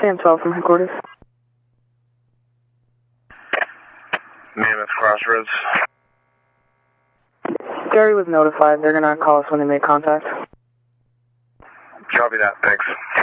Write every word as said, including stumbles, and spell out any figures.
Sam twelve from headquarters. Mammoth Crossroads. Gary was notified. They're going to call us when they make contact. Copy that. Thanks.